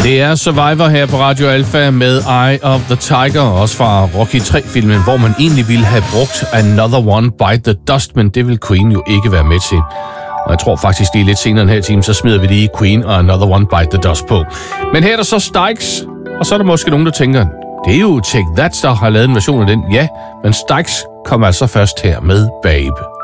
Det er Survivor her på Radio Alpha med Eye of the Tiger, også fra Rocky 3-filmen, hvor man egentlig ville have brugt Another One Bite the Dust, men det vil Queen jo ikke være med til. Og jeg tror faktisk lige lidt senere den her time, så smider vi lige Queen og Another One Bite the Dust på. Men her er der så Styx, og så er der måske nogen, der tænker, det er jo Take That, der har lavet en version af den. Ja, men Styx kommer altså først her med Babe.